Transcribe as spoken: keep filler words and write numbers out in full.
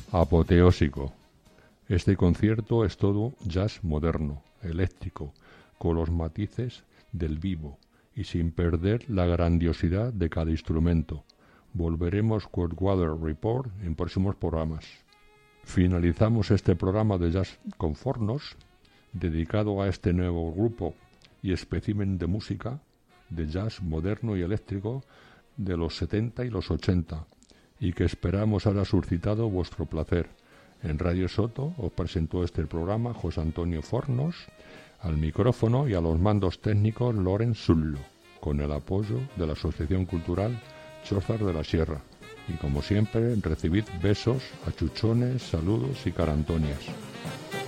Apoteósico. Este concierto es todo jazz moderno, eléctrico, con los matices del vivo y sin perder la grandiosidad de cada instrumento. Volveremos con Weather Report en próximos programas. Finalizamos este programa de Jazz con Fornos, dedicado a este nuevo grupo y espécimen de música de jazz moderno y eléctrico de los setenta y los ochenta, y que esperamos haya suscitado vuestro placer. En Radio Soto os presentó este programa José Antonio Fornos, al micrófono y a los mandos técnicos Loren Zullo, con el apoyo de la Asociación Cultural Chozas de la Sierra. Y como siempre, recibid besos, achuchones, saludos y carantonias.